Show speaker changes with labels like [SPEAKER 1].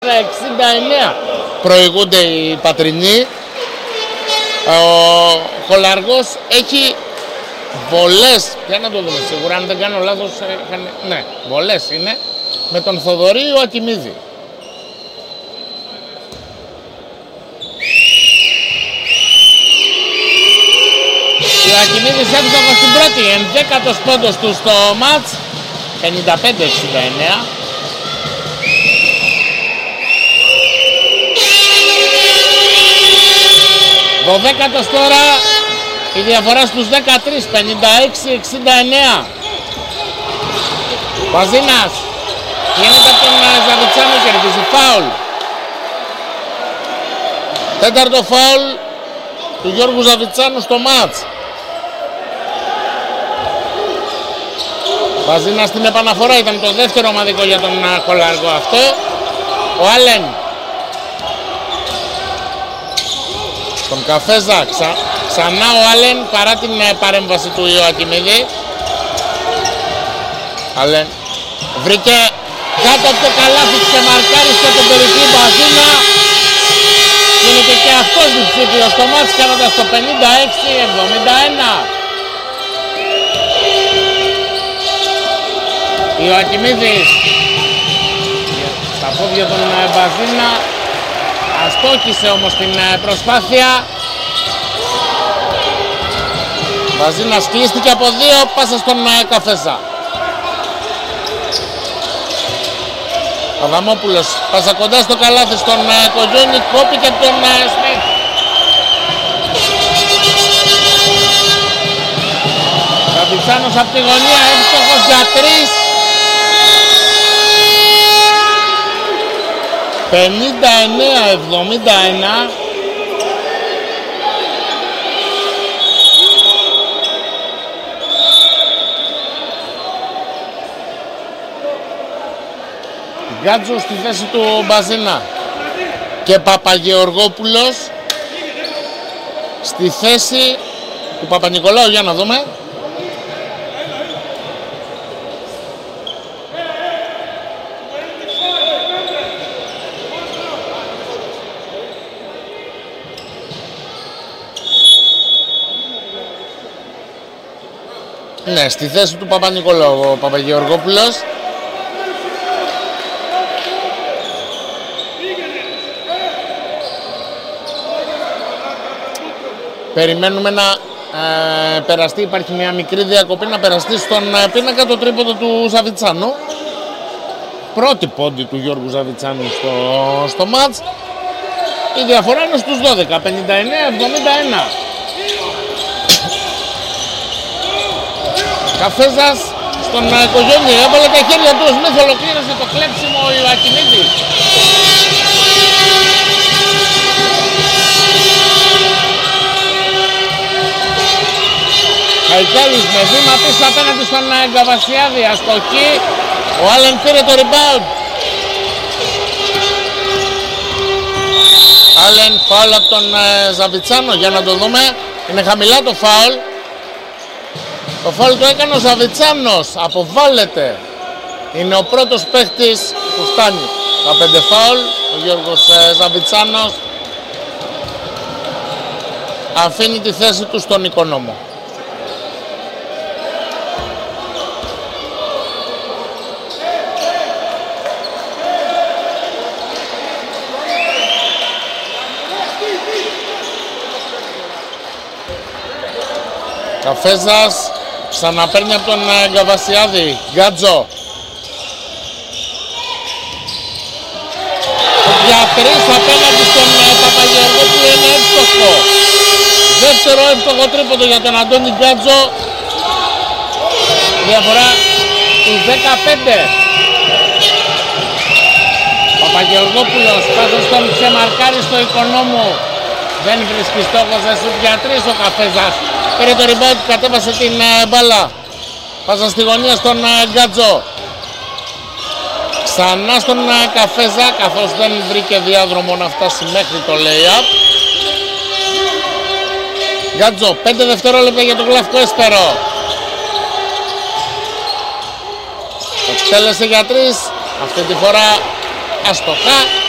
[SPEAKER 1] 69 προηγούνται οι Πατρινοί. Ο Κολαργός έχει βολές, για να το δούμε σίγουρα, αν δεν κάνω λάθος, ναι, βολές είναι, με τον Θοδωρή ο Ακιμίδη. Ο Ακιμίδης εύστοχος στην πρώτη, 11ος πόντος του στο μάτς, 55-69. Δωδέκατος τώρα, η διαφορά στους 13, 56-69. Βαζίνας, γίνεται από τον Ζαβιτσάνο, κερδίζει φάουλ. Τέταρτο φάουλ του Γιώργου Ζαβιτσάνου στο μάτς. Βαζίνας στην επαναφορά, ήταν το δεύτερο ομαδικό για τον Κολαργό αυτό. Ο Άλεν. Τον Καφέζα, ξανά ο Άλεν παρά την παρέμβαση του Ιωακιμίδη. Άλεν βρήκε κάτω από το καλάθι και μαρκάρι στο περιοχή Μπαζίνα. Γίνεται και αυτός διψήφιος στο μάτς, κάνοντας το 56-71. Ιωακιμίδης στα πόδια των Μπαζίνα. Αστόχησε όμως την προσπάθεια. Βαζίνας κλείστηκε από δύο, πάσα στον Καφέζα. Αδαμόπουλος, πάσα κοντά στο καλάθι στον Κογιόνι, κόπηκε τον Σμιτ. Καπιτσάνος από τη γωνία, εύστοχος για 3. 59-71. Γκάτζο στη θέση του Μπαζίνα και Παπαγεωργόπουλος στη θέση του Παπα-Νικολάου, για να δούμε. Ναι, στη θέση του Παπα-Νικολάου ο Παπαγεωργόπουλος. Περιμένουμε να περαστεί, υπάρχει μια μικρή διακοπή, να περαστεί στον πίνακα το τρίποντο του Ζαβιτσάνου. Πρώτη πόντη του Γιώργου Ζαβιτσάνου στο μάτς. Η διαφορά είναι στους 12, 59-71. Καφέζας στον Κογιόνι, έβαλε τα χέρια του, ο Σμιθ ολοκλήρωσε το κλέψιμο ο Ιωακιμίδης. Χαϊκάλης με βήμα πίσω απέναντι στον Γκαβασιάδη, αστοχή, ο Άλεν πήρε το rebound. Άλεν, φάουλ από τον Ζαβιτσάνο, για να το δούμε, είναι χαμηλά το φάουλ. Το φάουλ το έκανε ο Ζαβιτσάνος, αποβάλλεται. Είναι ο πρώτος παίχτης που φτάνει τα 5 φάουλ, ο Γιώργος Ζαβιτσάνος. Αφήνει τη θέση του στον Οικονόμο. Καφέζας ξαναπαίρνει από τον Γκαβασιάδη. Γκάτζο. Για 3 απέναντι στον Παπαγεωργό που είναι εύστοχο. Δεύτερο εύστοχο τρίποντο για τον Αντώνη Γκάτζο. Διαφορά στους 15. Παπαγεωργόπουλος πάσα στον ξεμαρκάρι στο Οικονόμου. Δεν βρίσκει στόχο σε σουτ για 3 ο Καφέζας. Πήρε το rebound, κατέβασε την μπάλα. Πάσα στη γωνία στον Γκάτζο. Ξανά στον Καφέζα, καθώς δεν βρήκε διάδρομο να φτάσει μέχρι το lay-up. Γκάτζο, 5 δευτερόλεπτα για το γλαυκό έσπερο. Εκτέλεσε για 3, αυτή τη φορά αστοχά.